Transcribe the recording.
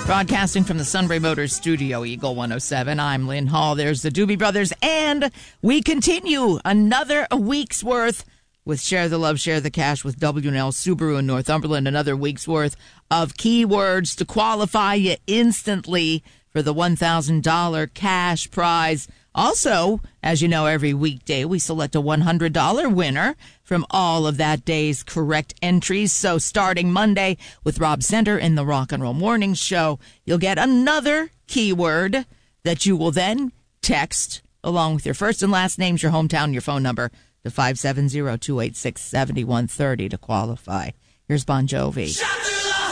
Broadcasting from the Sunbury Motors studio, Eagle 107. I'm Lynn Hall. There's the Doobie Brothers. And we continue another week's worth with Share the Love, Share the Cash with W&L Subaru in Northumberland. Another week's worth of keywords to qualify you instantly for the $1,000 cash prize. Also, as you know, every weekday we select a $100 winner from all of that day's correct entries. So starting Monday with Rob Center in the Rock and Roll Morning Show, you'll get another keyword that you will then text along with your first and last names, your hometown, your phone number to 570-286-7130 to qualify. Here's Bon Jovi.